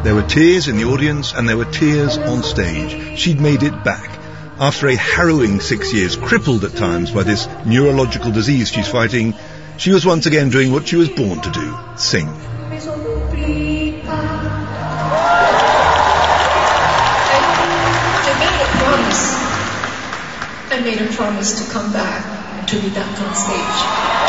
There were tears in the audience and there were tears on stage. She'd made it back. After a harrowing 6 years, crippled at times by this neurological disease she's fighting, she was once again doing what she was born to do, sing. I made a promise to come back and to be back on stage.